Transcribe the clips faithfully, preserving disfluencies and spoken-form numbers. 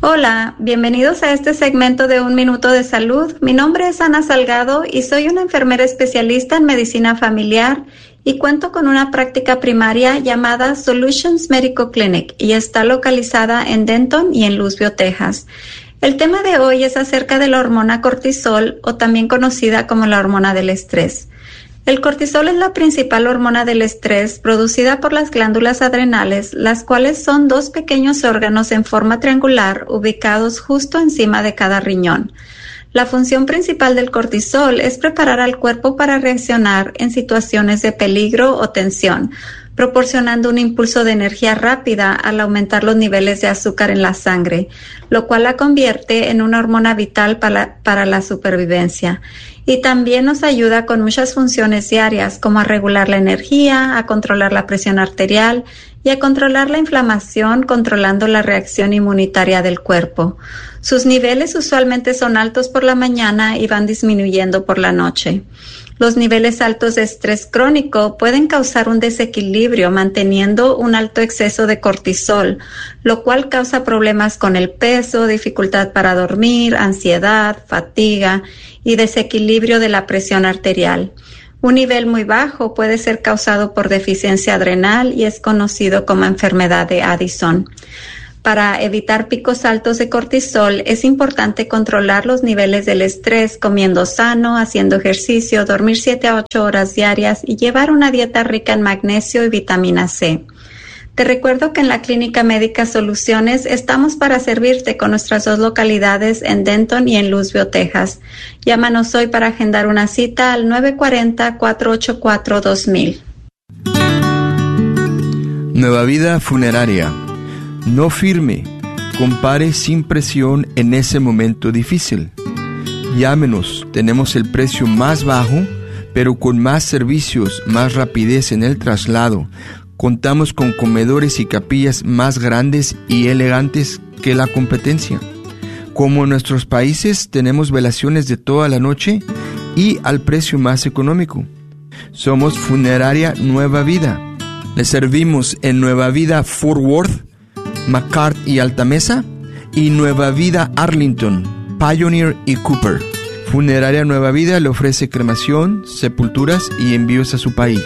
Hola, bienvenidos a este segmento de Un Minuto de Salud. Mi nombre es Ana Salgado y soy una enfermera especialista en medicina familiar y cuento con una práctica primaria llamada Solutions Medical Clinic y está localizada en Denton y en Louisville, Texas. El tema de hoy es acerca de la hormona cortisol, o también conocida como la hormona del estrés. El cortisol es la principal hormona del estrés producida por las glándulas adrenales, las cuales son dos pequeños órganos en forma triangular ubicados justo encima de cada riñón. La función principal del cortisol es preparar al cuerpo para reaccionar en situaciones de peligro o tensión, proporcionando un impulso de energía rápida al aumentar los niveles de azúcar en la sangre, lo cual la convierte en una hormona vital para, para la supervivencia. Y también nos ayuda con muchas funciones diarias, como a regular la energía, a controlar la presión arterial y a controlar la inflamación, controlando la reacción inmunitaria del cuerpo. Sus niveles usualmente son altos por la mañana y van disminuyendo por la noche. Los niveles altos de estrés crónico pueden causar un desequilibrio manteniendo un alto exceso de cortisol, lo cual causa problemas con el peso, dificultad para dormir, ansiedad, fatiga y desequilibrio de la presión arterial. Un nivel muy bajo puede ser causado por deficiencia adrenal y es conocido como enfermedad de Addison. Para evitar picos altos de cortisol, es importante controlar los niveles del estrés comiendo sano, haciendo ejercicio, dormir siete a ocho horas diarias y llevar una dieta rica en magnesio y vitamina C. Te recuerdo que en la Clínica Médica Soluciones estamos para servirte con nuestras dos localidades en Denton y en Louisville, Texas. Llámanos hoy para agendar una cita al nueve cuatro cero, cuatro ocho cuatro, dos mil. Nueva Vida Funeraria. No firme, compare sin presión en ese momento difícil. Llámenos, tenemos el precio más bajo, pero con más servicios, más rapidez en el traslado. Contamos con comedores y capillas más grandes y elegantes que la competencia. Como en nuestros países, tenemos velaciones de toda la noche y al precio más económico. Somos Funeraria Nueva Vida. Le servimos en Nueva Vida Fort Worth, McCart y Altamesa, y Nueva Vida Arlington, Pioneer y Cooper. Funeraria Nueva Vida le ofrece cremación, sepulturas y envíos a su país.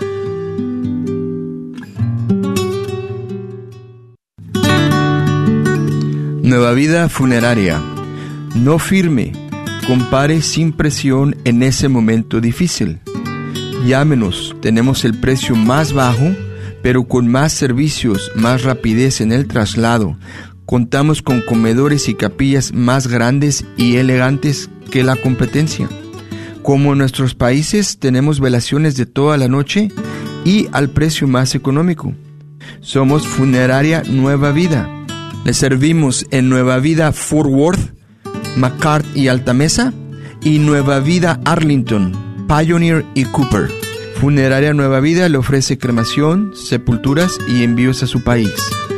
Nueva Vida Funeraria. No firme, compare sin presión en ese momento difícil. Llámenos, tenemos el precio más bajo, pero con más servicios, más rapidez en el traslado. Contamos con comedores y capillas más grandes y elegantes que la competencia. Como en nuestros países, tenemos velaciones de toda la noche y al precio más económico. Somos Funeraria Nueva Vida. Le servimos en Nueva Vida Fort Worth, McCart y Altamesa, y Nueva Vida Arlington, Pioneer y Cooper. Funeraria Nueva Vida le ofrece cremación, sepulturas y envíos a su país.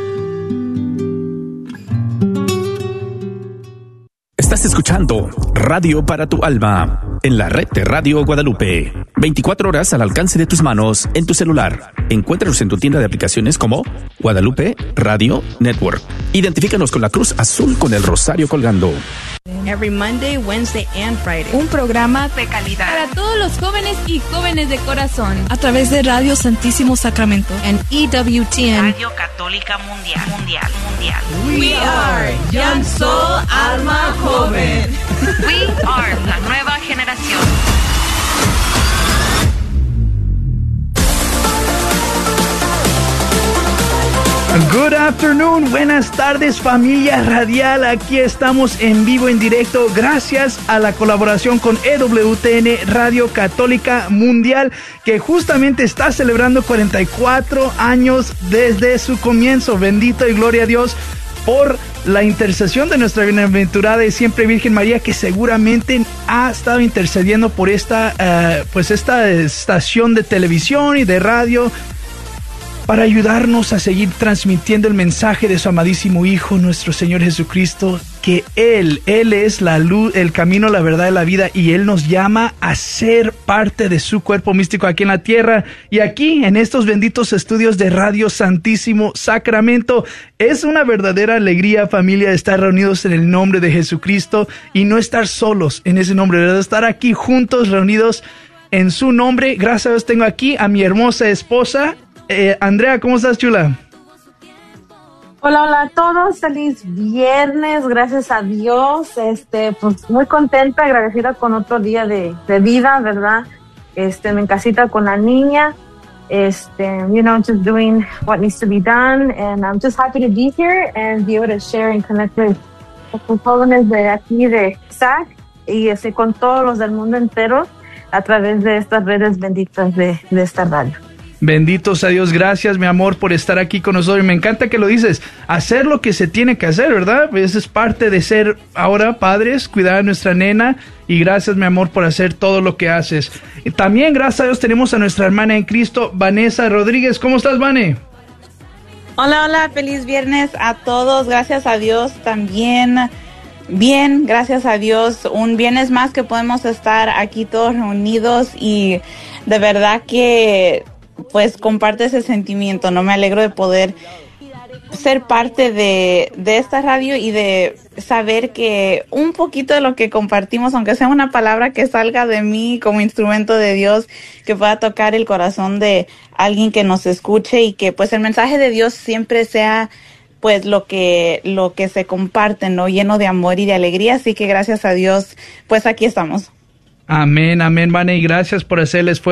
Estás escuchando Radio para tu Alma en la red de Radio Guadalupe. veinticuatro horas al alcance de tus manos en tu celular. Encuéntranos en tu tienda de aplicaciones como Guadalupe Radio Network. Identifícanos con la cruz azul con el rosario colgando. Every Monday, Wednesday and Friday. Un programa de calidad para todos los jóvenes y jóvenes de corazón. A través de Radio Santísimo Sacramento En E W T N. Radio Católica Mundial. Mundial. Mundial. We are Young Soul Alma Joven. We are la nueva generación. Good afternoon, buenas tardes familia radial, aquí estamos en vivo, en directo, gracias a la colaboración con E W T N Radio Católica Mundial, que justamente está celebrando cuarenta y cuatro años desde su comienzo. Bendito y gloria a Dios por la intercesión de nuestra bienaventurada y siempre Virgen María, que seguramente ha estado intercediendo por esta, uh, pues esta estación de televisión y de radio para ayudarnos a seguir transmitiendo el mensaje de su amadísimo Hijo, nuestro Señor Jesucristo, que Él, Él es la luz, el camino, la verdad y la vida, y Él nos llama a ser parte de su cuerpo místico aquí en la tierra. Y aquí, en estos benditos estudios de Radio Santísimo Sacramento, es una verdadera alegría, familia, estar reunidos en el nombre de Jesucristo y no estar solos en ese nombre, ¿verdad? Estar aquí juntos, reunidos en su nombre. Gracias a Dios tengo aquí a mi hermosa esposa, eh, Andrea. ¿Cómo estás, chula? Hola, hola a todos, feliz viernes, gracias a Dios, este, pues muy contenta, agradecida con otro día de, de vida, ¿verdad? Este, en casita con la niña, este, you know, just doing what needs to be done, and I'm just happy to be here and be able to share and connect with los jóvenes de aquí de S A C y este, con todos los del mundo entero a través de estas redes benditas de, de esta radio. Benditos a Dios, gracias mi amor por estar aquí con nosotros. Y me encanta que lo dices, hacer lo que se tiene que hacer, ¿verdad? Eso es parte de ser ahora padres, cuidar a nuestra nena. Y gracias mi amor por hacer todo lo que haces. Y también gracias a Dios tenemos a nuestra hermana en Cristo, Vanessa Rodríguez. ¿Cómo estás, Vane? Hola, hola, feliz viernes a todos, gracias a Dios también. Bien, gracias a Dios, un viernes más que podemos estar aquí todos reunidos y de verdad que pues comparte ese sentimiento, ¿no? Me alegro de poder ser parte de, de esta radio y de saber que un poquito de lo que compartimos, aunque sea una palabra que salga de mí como instrumento de Dios, que pueda tocar el corazón de alguien que nos escuche y que pues el mensaje de Dios siempre sea pues lo que, lo que se comparte, ¿no? Lleno de amor y de alegría, así que gracias a Dios, pues aquí estamos. Amén, amén, Vane, y gracias por hacer el esfuerzo.